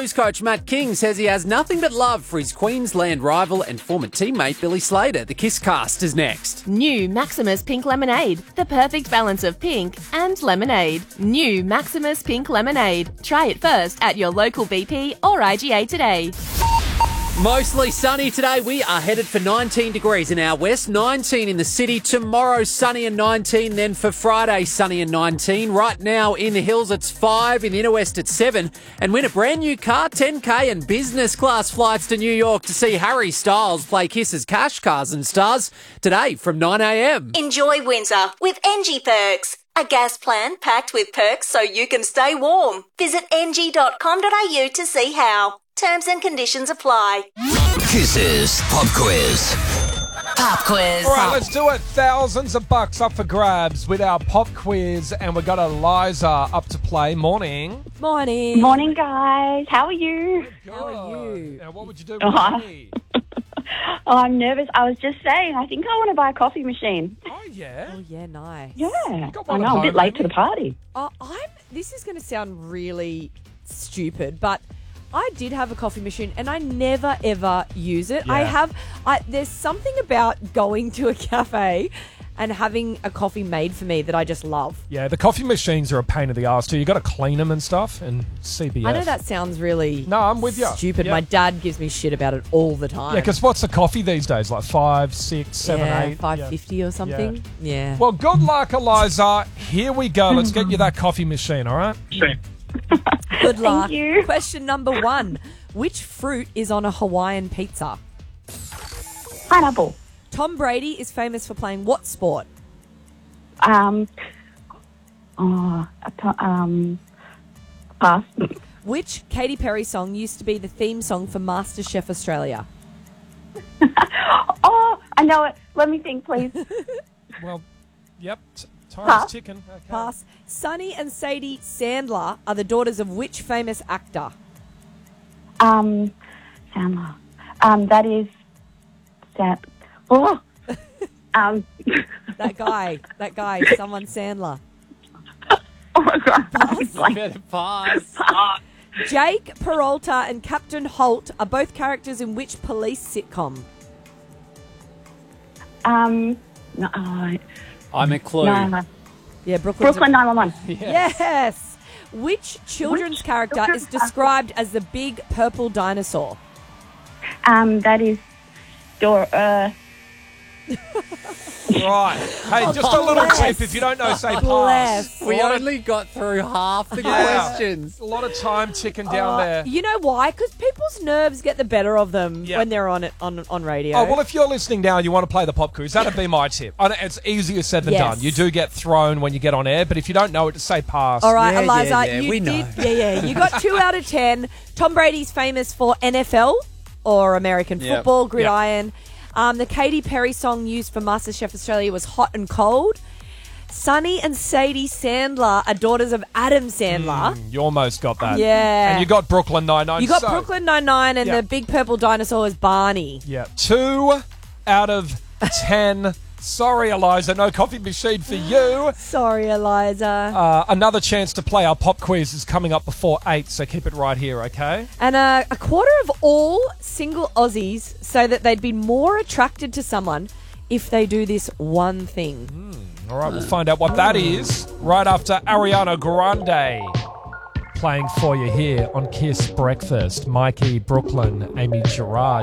Blues coach Matt King says he has nothing but love for his Queensland rival and former teammate Billy Slater. The Kiss Cast is next. New Maximus Pink Lemonade. The perfect balance of pink and lemonade. New Maximus Pink Lemonade. Try it first at your local BP or IGA today. Mostly sunny today. We are headed for 19 degrees in our west, 19 in the city. Tomorrow, sunny and 19. Then for Friday, sunny and 19. Right now in the hills, it's 5. In the inner west, it's 7. And win a brand new car, 10K and business class flights to New York to see Harry Styles play Kiss's Cash Cars and Stars today from 9 a.m. Enjoy Windsor with NG Perks. A gas plan packed with perks so you can stay warm. Visit ng.com.au to see how. Terms and conditions apply. Kiss's Pop Quiz. Pop quiz. All right, let's do it. Thousands of bucks up for grabs with our pop quiz, and we've got Eliza up to play. Morning. Morning. Morning, guys. How are you? How are you? Now, what would you do with Oh. me? Oh, I'm nervous. I was just saying, I think I want to buy a coffee machine. Oh, yeah. Oh, yeah, nice. Yeah. got I one know, at I'm a home, bit late maybe? to the party. This is going to sound really stupid, but I did have a coffee machine and I never ever use it. Yeah. There's something about going to a cafe and having a coffee made for me that I just love. Yeah, the coffee machines are a pain in the ass too. You got to clean them and stuff, and CBF. I know that sounds really No, I'm with you. stupid. Yeah. My dad gives me shit about it all the time. Yeah, because what's the coffee these days? Like 5, 6, 7, 8? $5.50 or something. Yeah. Well, good luck, Eliza. Here we go. Let's get you that coffee machine, all right? Good luck. Thank you. Question number 1. Which fruit is on a Hawaiian pizza? Pineapple. Tom Brady is famous for playing what sport? Pass. Which Katy Perry song used to be the theme song for MasterChef Australia? Oh, I know it. Let me think, please. Well, yep. Time's Pass. ticking. Okay. Pass. Sonny and Sadie Sandler are the daughters of which famous actor? Sandler. That is... Oh. That guy, someone Sandler. Oh, my God. Better pass. Jake Peralta and Captain Holt are both characters in which police sitcom? No, I'm a clue. no. Yeah, Brooklyn 911. Yes. Which children's character is described as the big purple dinosaur? That is... Right. Hey, just a little bless. tip. If you don't know, say pass. Bless. We only got through half the questions. A lot of time ticking down there. You know why? Because people's nerves get the better of them Yeah. when they're on radio. Oh, well, if you're listening now and you want to play the pop quiz, that'd be my tip. I know it's easier said than Yes. done. You do get thrown when you get on air, but if you don't know it, just say pass. All right, Yeah, Eliza, yeah, you we did. know. Yeah. You got 2 out of 10. Tom Brady's famous for NFL or American Yep. football, gridiron. The Katy Perry song used for MasterChef Australia was Hot and Cold. Sonny and Sadie Sandler are daughters of Adam Sandler. You almost got that. Yeah. And you got Brooklyn Nine-Nine. You got so- Brooklyn Nine-Nine and Yeah. the big purple dinosaur is Barney. Yeah. 2 out of 10. Sorry, Eliza, no coffee machine for you. Sorry, Eliza. Another chance to play our pop quiz is coming up before 8, so keep it right here, okay? And a quarter of all single Aussies say that they'd be more attracted to someone if they do this one thing. All right, we'll find out what that is right after Ariana Grande playing for you here on Kiss Breakfast. Mikey, Brooklyn, Amy Gerard.